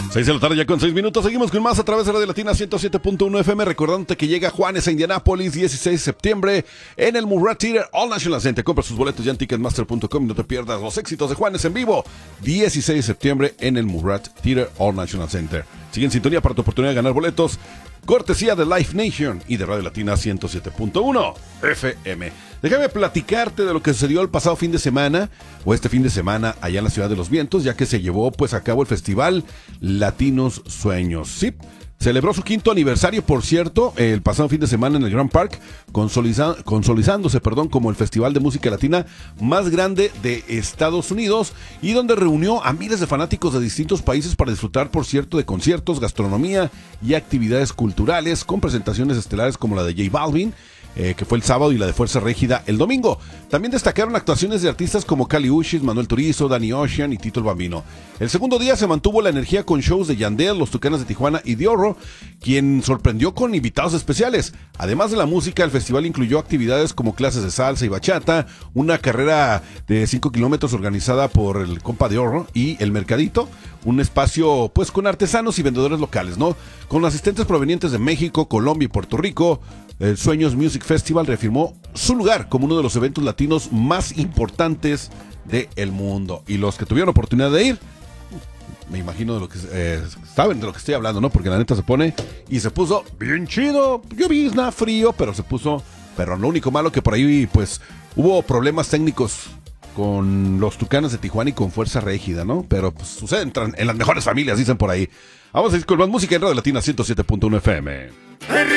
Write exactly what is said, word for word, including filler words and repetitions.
seis de la tarde ya con seis minutos, seguimos con más a través de Radio Latina ciento siete punto uno F M, recordándote que llega Juanes a Indianápolis, dieciséis de septiembre, en el Murat Theater All National Center. Compra sus boletos ya en ticketmaster punto com y no te pierdas los éxitos de Juanes en vivo, dieciséis de septiembre en el Murat Theater All National Center. Sigue en sintonía para tu oportunidad de ganar boletos, cortesía de Live Nation y de Radio Latina ciento siete punto uno F M. Déjame platicarte de lo que sucedió el pasado fin de semana, o este fin de semana, allá en la Ciudad de los Vientos, ya que se llevó pues a cabo el festival Latinos Sueños. Sí, celebró su quinto aniversario, por cierto, el pasado fin de semana en el Grand Park, consolida- consolidándose perdón, como el festival de música latina más grande de Estados Unidos, y donde reunió a miles de fanáticos de distintos países para disfrutar, por cierto, de conciertos, gastronomía y actividades culturales, con presentaciones estelares como la de J Balvin, Eh, que fue el sábado, y la de Fuerza Régida el domingo. También destacaron actuaciones de artistas como Kali Uchis, Manuel Turizo, Danny Ocean y Tito el Bambino. El segundo día se mantuvo la energía con shows de Yandel, Los Tucanes de Tijuana y Diorro, quien sorprendió con invitados especiales. Además de la música, el festival incluyó actividades como clases de salsa y bachata, una carrera de cinco kilómetros organizada por el compa Diorro y El Mercadito, un espacio pues con artesanos y vendedores locales, ¿no? Con asistentes provenientes de México, Colombia y Puerto Rico. El Sueños Music Festival reafirmó su lugar como uno de los eventos latinos más importantes del mundo. Y los que tuvieron oportunidad de ir, me imagino de lo que eh, saben de lo que estoy hablando, ¿no? Porque la neta se pone y se puso bien chido. Llovizna, frío, pero se puso. Pero lo único malo que por ahí, pues, hubo problemas técnicos con los Tucanes de Tijuana y con Fuerza Régida, ¿no? Pero pues, suceden en las mejores familias, dicen por ahí. Vamos a ir con más música en Radio Latina ciento siete punto uno F M.